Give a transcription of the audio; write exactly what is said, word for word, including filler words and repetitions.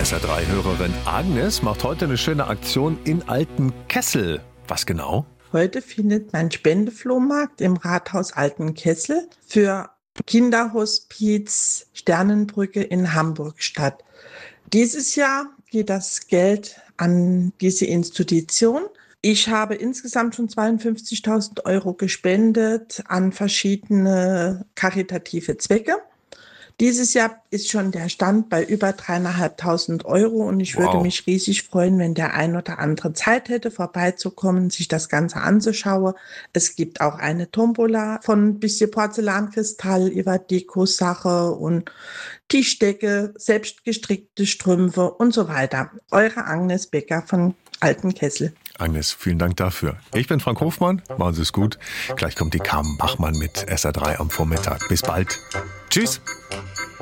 S R drei Hörerin Agnes macht heute eine schöne Aktion in Altenkessel. Was genau? Heute findet mein Spendeflohmarkt im Rathaus Altenkessel für Kinderhospiz Sternenbrücke in Hamburg statt. Dieses Jahr geht das Geld an diese Institution. Ich habe insgesamt schon zweiundfünfzigtausend Euro gespendet an verschiedene karitative Zwecke. Dieses Jahr ist schon der Stand bei über dreieinhalbtausend Euro und ich Wow. würde mich riesig freuen, wenn der ein oder andere Zeit hätte, vorbeizukommen, sich das Ganze anzuschauen. Es gibt auch eine Tombola von bisschen Porzellankristall über Deko-Sache und Tischdecke, selbstgestrickte Strümpfe und so weiter. Eure Agnes Becker von Altenkessel. Agnes, vielen Dank dafür. Ich bin Frank Hofmann, machen Sie es gut. Gleich kommt die Carmen Bachmann mit S R drei am Vormittag. Bis bald. Tschüss.